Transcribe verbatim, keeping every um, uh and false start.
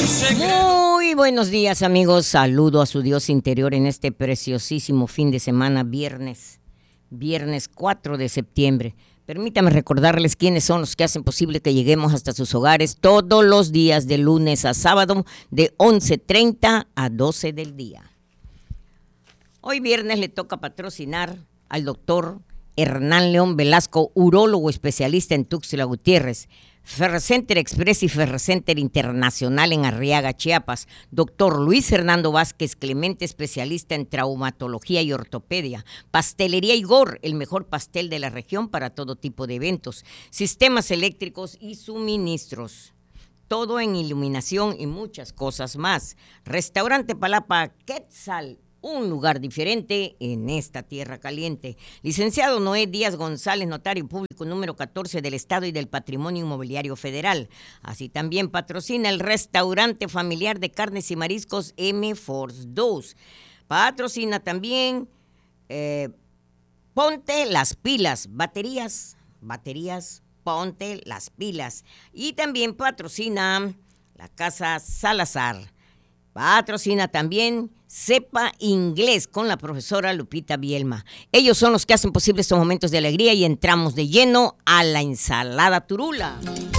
Muy buenos días, amigos. Saludo a su Dios interior en este preciosísimo fin de semana, viernes, viernes cuatro de septiembre. Permítame recordarles quiénes son los que hacen posible que lleguemos hasta sus hogares todos los días de lunes a sábado de once treinta a doce del día. Hoy viernes le toca patrocinar al doctor Hernán León Velasco, urólogo especialista en Tuxtla Gutiérrez, Ferrocenter Express y Ferrocenter Internacional en Arriaga, Chiapas, doctor Luis Fernando Vázquez Clemente, especialista en traumatología y ortopedia, Pastelería Igor, el mejor pastel de la región para todo tipo de eventos, sistemas eléctricos y suministros, todo en iluminación y muchas cosas más. Restaurante Palapa Quetzal, un lugar diferente en esta tierra caliente. Licenciado Noé Díaz González, notario público número catorce del Estado y del Patrimonio Inmobiliario Federal. Así también patrocina el restaurante familiar de carnes y mariscos M Force dos. Patrocina también eh, Ponte las Pilas, baterías, baterías, Ponte las Pilas. Y también patrocina la Casa Salazar. Patrocina también Sepa Inglés con la profesora Lupita Bielma. Ellos son los que hacen posible estos momentos de alegría y entramos de lleno a la ensalada turula.